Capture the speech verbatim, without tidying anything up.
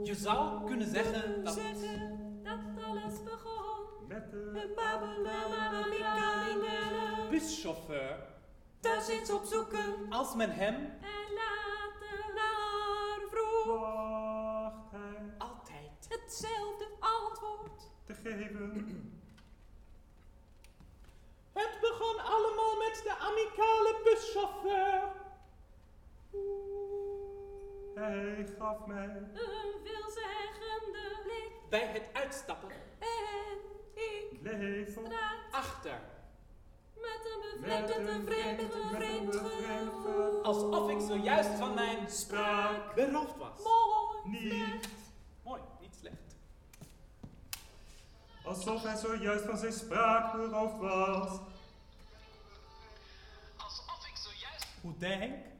Je zou kunnen zeggen dat... zeggen dat alles begon Met de met babbelen, amicale buschauffeur, thuis eens opzoeken als men hem en later naar vroeg wacht hij altijd hetzelfde antwoord. te geven. Het begon allemaal met de amicale buschauffeur. Hij gaf mij Een veelzeggende blik Bij het uitstappen en ik bleef op straat achter, met een met bevreemd, een een vreemd, vreemd, een met een vreemd bevreemd gevoel. alsof ik zojuist van mijn spraak beroofd was. Mooi, niet. slecht, Mooi, niet slecht. Alsof hij zojuist van zijn spraak beroofd was. Hoe denk